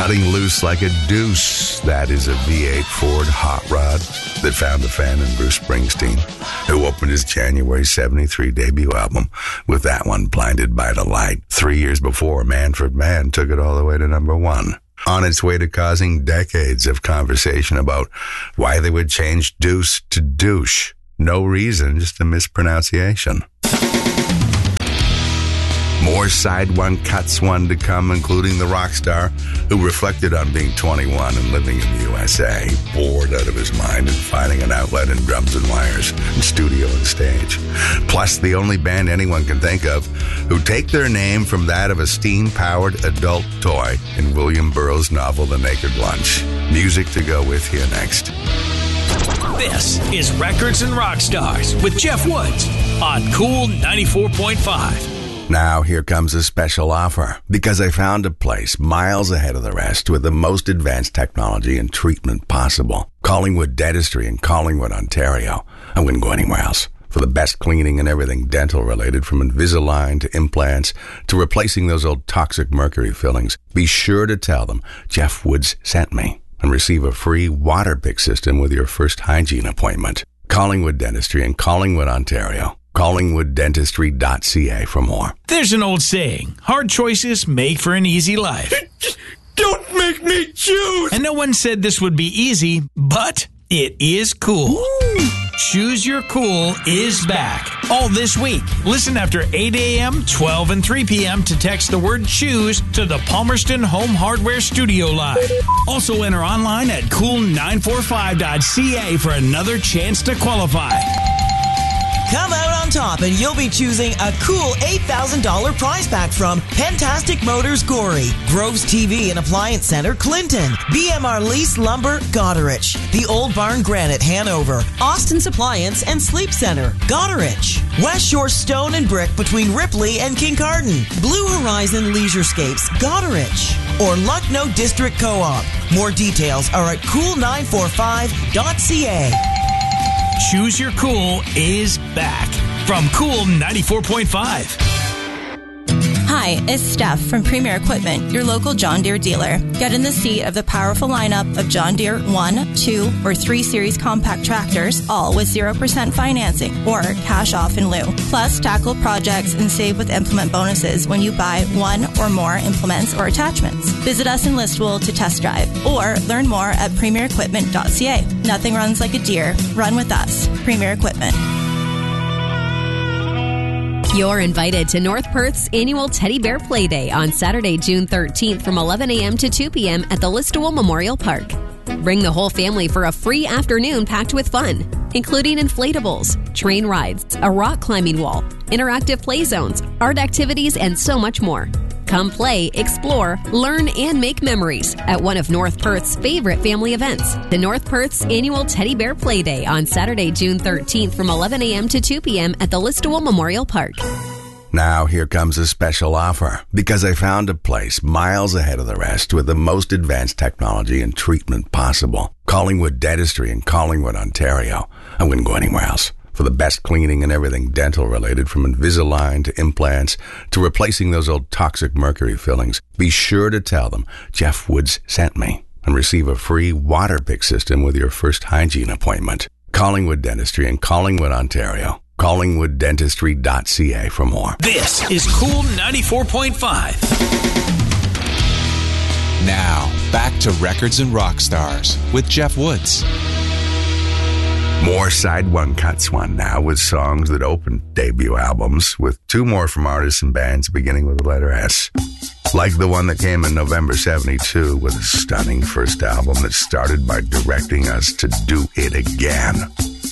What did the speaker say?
Cutting loose like a deuce. That is a V8 Ford hot rod that found a fan in Bruce Springsteen, who opened his January 73 debut album with that one, Blinded by the Light. 3 years before, Manfred Mann took it all the way to number one. On its way to causing decades of conversation about why they would change deuce to douche. No reason, just a mispronunciation. More side one cuts one to come, including the rock star who reflected on being 21 and living in the USA, bored out of his mind and finding an outlet in drums and wires and studio and stage. Plus, the only band anyone can think of who take their name from that of a steam-powered adult toy in William Burroughs' novel The Naked Lunch. Music to go with you next. This is Records and Rock Stars with Jeff Woods on Cool 94.5. Now here comes a special offer, because I found a place miles ahead of the rest with the most advanced technology and treatment possible. Collingwood Dentistry in Collingwood, Ontario. I wouldn't go anywhere else. For the best cleaning and everything dental related, from Invisalign to implants to replacing those old toxic mercury fillings. Be sure to tell them Jeff Woods sent me and receive a free water pick system with your first hygiene appointment. Collingwood Dentistry in Collingwood, Ontario. CollingwoodDentistry.ca for more. There's an old saying, hard choices make for an easy life. Don't make me choose! And no one said this would be easy, but it is cool. Ooh. Choose Your Cool is back. All this week. Listen after 8 a.m., 12 and 3 p.m. to text the word choose to the Palmerston Home Hardware Studio line. Also enter online at cool945.ca for another chance to qualify. Come out on top and you'll be choosing a cool $8,000 prize pack from Pentastic Motors Gorey, Groves TV and Appliance Center Clinton, BMR Lease Lumber Goderich, The Old Barn Granite Hanover, Austin's Appliance and Sleep Center Goderich, West Shore Stone and Brick between Ripley and Kincardine, Blue Horizon Leisurescapes Goderich, or Lucknow District Co-op. More details are at cool945.ca. Choose Your Cool is back from Cool 94.5. Hi, it's Steph from Premier Equipment, your local John Deere dealer. Get in the seat of the powerful lineup of John Deere 1, 2, or 3 Series compact tractors, all with 0% financing or cash off in lieu. Plus, tackle projects and save with implement bonuses when you buy one or more implements or attachments. Visit us in Listowel to test drive or learn more at premierequipment.ca. Nothing runs like a Deere. Run with us. Premier Equipment. You're invited to North Perth's annual Teddy Bear Play Day on Saturday, June 13th from 11 a.m. to 2 p.m. at the Listowel Memorial Park. Bring the whole family for a free afternoon packed with fun, including inflatables, train rides, a rock climbing wall, interactive play zones, art activities, and so much more. Come play, explore, learn, and make memories at one of North Perth's favorite family events, the North Perth's annual Teddy Bear Play Day on Saturday, June 13th from 11 a.m. to 2 p.m. at the Listowel Memorial Park. Now here comes a special offer, because I found a place miles ahead of the rest with the most advanced technology and treatment possible. Collingwood Dentistry in Collingwood, Ontario. I wouldn't go anywhere else. For the best cleaning and everything dental related, from Invisalign to implants to replacing those old toxic mercury fillings. Be sure to tell them Jeff Woods sent me and receive a free water pick system with your first hygiene appointment. Collingwood Dentistry in Collingwood, Ontario. CollingwoodDentistry.ca for more. This is Cool 94.5. Now, back to Records and Rock Stars with Jeff Woods. More side one cuts one now with songs that opened debut albums, with 2 more from artists and bands beginning with the letter S. Like the one that came in November 72 with a stunning first album that started by directing us to do it again.